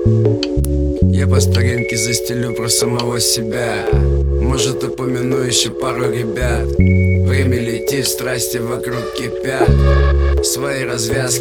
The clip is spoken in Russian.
Я по старинке застелю про самого себя. Может, упомяну еще пару ребят. Время летит, страсти вокруг кипят. Свои развязки